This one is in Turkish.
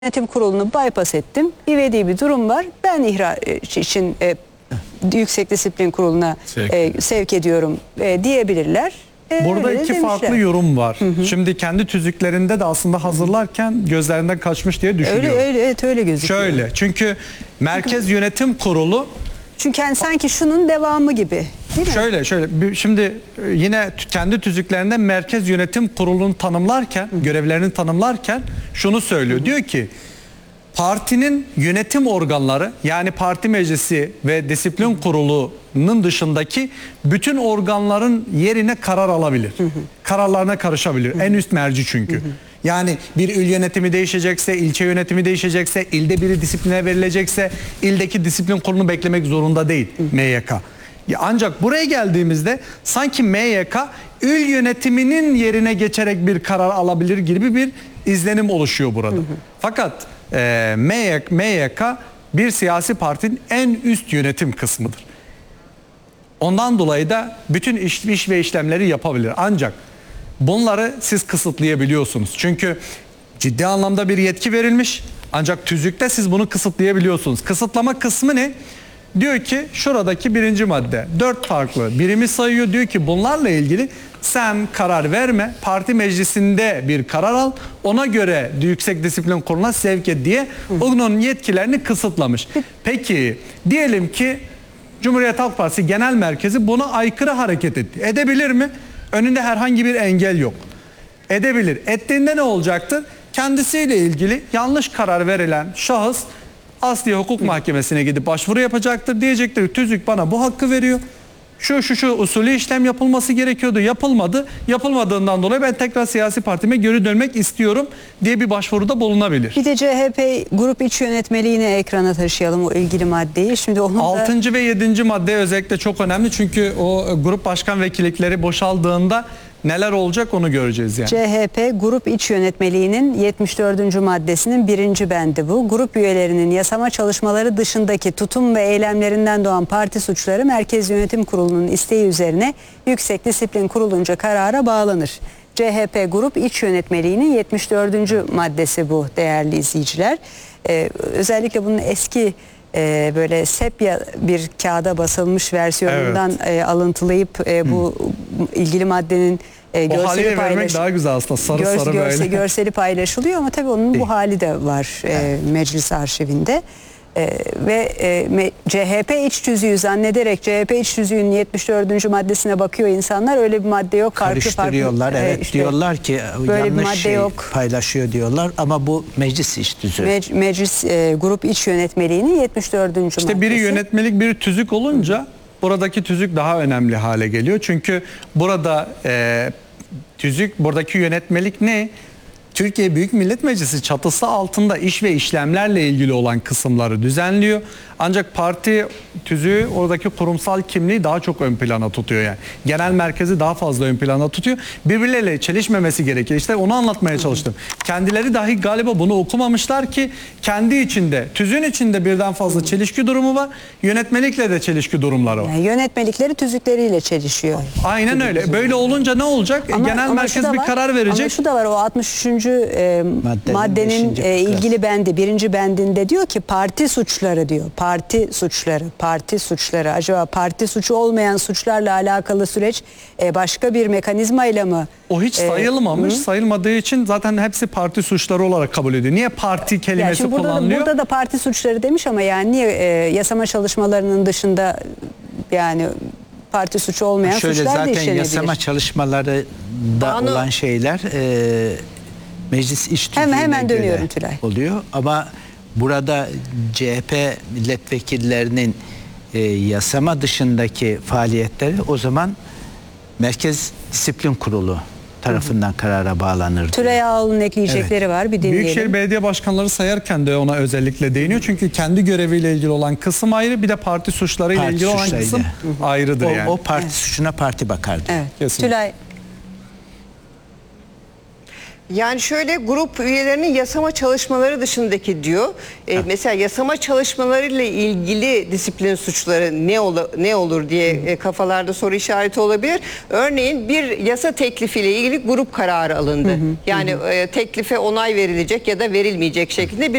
Yönetim kurulunu bypass ettim. İvedi bir durum var. Ben ihraç için Yüksek Disiplin Kurulu'na sevk ediyorum diyebilirler. Burada iki farklı yorum var. Şimdi kendi tüzüklerinde de aslında hazırlarken gözlerinden kaçmış diye düşünüyorum. Öyle gözüküyor. Şöyle, çünkü Merkez Yönetim Kurulu, çünkü yani sanki şunun devamı gibi. Değil mi? Şöyle şimdi yine kendi tüzüklerinde Merkez Yönetim Kurulu'nu tanımlarken, görevlerini tanımlarken şunu söylüyor. Diyor ki partinin yönetim organları, yani parti meclisi ve disiplin kurulunun dışındaki bütün organların yerine karar alabilir. Kararlarına karışabilir. En üst merci çünkü. Yani bir il yönetimi değişecekse, ilçe yönetimi değişecekse, ilde biri disipline verilecekse ildeki disiplin kurulunu beklemek zorunda değil MYK. Ancak buraya geldiğimizde sanki MYK il yönetiminin yerine geçerek bir karar alabilir gibi bir izlenim oluşuyor burada. Fakat MYK bir siyasi partinin en üst yönetim kısmıdır. Ondan dolayı da bütün iş ve işlemleri yapabilir. Ancak bunları siz kısıtlayabiliyorsunuz. Çünkü ciddi anlamda bir yetki verilmiş. Ancak tüzükte siz bunu kısıtlayabiliyorsunuz. Kısıtlama kısmı ne? Diyor ki şuradaki 1. madde 4 farklı birimi sayıyor. Diyor ki bunlarla ilgili sen karar verme, parti meclisinde bir karar al, ona göre Yüksek Disiplin Kurulu'na sevk et diye onun yetkilerini kısıtlamış. Peki diyelim ki Cumhuriyet Halk Partisi Genel Merkezi buna aykırı hareket etti. Edebilir mi? Önünde herhangi bir engel yok. Edebilir. Ettiğinde ne olacaktır? Kendisiyle ilgili yanlış karar verilen şahıs Asliye Hukuk Mahkemesi'ne gidip başvuru yapacaktır. Diyecektir tüzük bana bu hakkı veriyor. Şu usulü işlem yapılması gerekiyordu. Yapılmadı. Yapılmadığından dolayı ben tekrar siyasi partime geri dönmek istiyorum diye bir başvuruda bulunabilir. Bir de CHP grup iç yönetmeliğini ekrana taşıyalım, o ilgili maddeyi. Şimdi onun 6. ve 7. madde özellikle çok önemli. Çünkü o grup başkan vekillikleri boşaldığında neler olacak onu göreceğiz yani. CHP Grup İç Yönetmeliği'nin 74. maddesinin 1. bendi bu. Grup üyelerinin yasama çalışmaları dışındaki tutum ve eylemlerinden doğan parti suçları Merkez Yönetim Kurulu'nun isteği üzerine Yüksek Disiplin Kurulunca karara bağlanır. CHP Grup İç Yönetmeliği'nin 74. maddesi bu değerli izleyiciler. Özellikle bunun eski böyle sepya bir kağıda basılmış versiyonundan alıntılayıp bu ilgili maddenin görseli vermek daha güzel aslında, sarı böyle. Görseli paylaşılıyor ama tabii onun bu hali de var meclis arşivinde. CHP iç tüzüğü zannederek CHP iç tüzüğünün 74. maddesine bakıyor insanlar, öyle bir madde yok. Karıştırıyorlar, evet, işte, diyorlar ki yanlış yok, paylaşıyor diyorlar ama bu meclis iç tüzüğü. Meclis grup iç yönetmeliğinin 74. maddesi. İşte biri yönetmelik, biri tüzük olunca buradaki tüzük daha önemli hale geliyor. Çünkü burada buradaki yönetmelik ne? Türkiye Büyük Millet Meclisi çatısı altında iş ve işlemlerle ilgili olan kısımları düzenliyor. Ancak parti tüzüğü oradaki kurumsal kimliği daha çok ön plana tutuyor yani. Genel merkezi daha fazla ön plana tutuyor. Birbirleriyle çelişmemesi gerekir. İşte onu anlatmaya çalıştım. Kendileri dahi galiba bunu okumamışlar ki kendi içinde, tüzüğün içinde birden fazla çelişki durumu var. Yönetmelikle de çelişki durumları var. Yani yönetmelikleri tüzükleriyle çelişiyor. Aynen öyle. Böyle olunca ne olacak? Genel merkez bir karar verecek. Ama şu da var, o 63. maddenin ilgili bendi, 1. bendinde diyor ki parti suçları diyor. Parti suçları. Acaba parti suçu olmayan suçlarla alakalı süreç başka bir mekanizmayla mı? O hiç sayılmamış. Sayılmadığı için zaten hepsi parti suçları olarak kabul ediyor. Niye parti kelimesi kullanılıyor? Burada da parti suçları demiş ama yani niye yasama çalışmalarının dışında yani parti suçu olmayan suçlar da işlenebilir. Zaten yasama çalışmalarında olan şeyler meclis iç tüzüğüne göre oluyor ama burada CHP milletvekillerinin yasama dışındaki faaliyetleri o zaman Merkez Disiplin Kurulu tarafından karara bağlanır. Tülay Ağaoğlu'nun ekleyecekleri var, bir dinleyelim. Büyükşehir Belediye Başkanları sayarken de ona özellikle değiniyor. Çünkü kendi göreviyle ilgili olan kısım ayrı, bir de parti suçlarıyla ilgili olan kısım ayrıdır yani. O parti suçuna parti bakardı. Evet. Tülay. Yani şöyle, grup üyelerinin yasama çalışmaları dışındaki diyor. Mesela yasama çalışmalarıyla ilgili disiplin suçları ne olur diye kafalarda soru işareti olabilir. Örneğin bir yasa teklifiyle ilgili grup kararı alındı. Yani teklife onay verilecek ya da verilmeyecek şeklinde bir